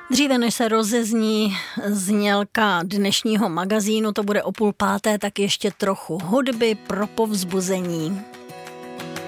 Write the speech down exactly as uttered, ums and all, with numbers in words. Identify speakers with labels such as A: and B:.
A: Dříve než se rozezní znělka dnešního magazínu, to bude o půl páté, tak ještě trochu hudby pro povzbuzení.